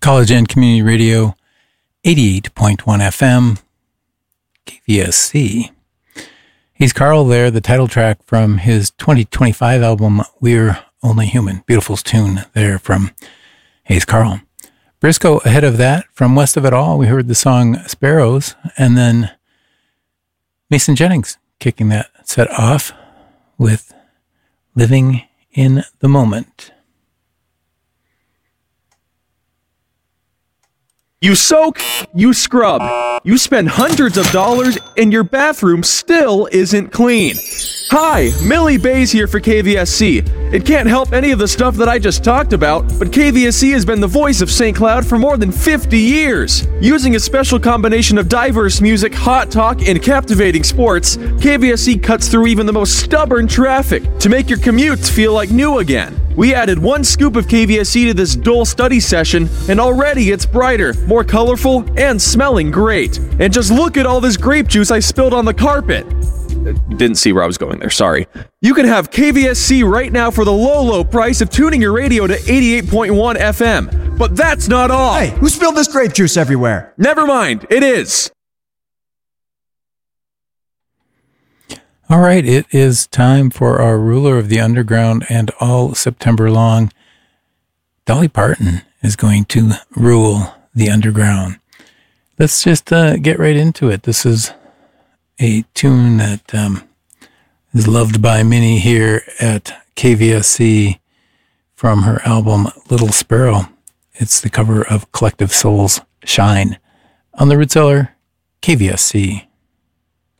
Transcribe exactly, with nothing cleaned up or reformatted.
College and Community Radio, eighty-eight point one F M, K V S C. He's Carl there, the title track from his twenty twenty-five album, We're Only Human. Beautiful tune there from Hayes Carl. Briscoe ahead of that, from West of It All, we heard the song Sparrows, and then Mason Jennings kicking that set off with Living in the Moment. You soak, you scrub, you spend hundreds of dollars, and your bathroom still isn't clean. Hi, Millie Bays here for K V S C. It can't help any of the stuff that I just talked about, but K V S C has been the voice of Saint Cloud for more than fifty years. Using a special combination of diverse music, hot talk, and captivating sports, K V S C cuts through even the most stubborn traffic to make your commutes feel like new again. We added one scoop of K V S C to this dull study session, and already it's brighter, more colorful, and smelling great. And just look at all this grape juice I spilled on the carpet. Didn't see where I was going there, sorry. You can have K V S C right now for the low, low price of tuning your radio to eighty-eight point one F M. But that's not all. Hey, who spilled this grape juice everywhere? Never mind, it is. All right, it is time for our Ruler of the Underground, and all September long, Dolly Parton is going to rule the underground. Let's just uh, get right into it. This is a tune that um, is loved by many here at K V S C from her album Little Sparrow. It's the cover of Collective Soul's Shine on the Root Cellar, K V S C.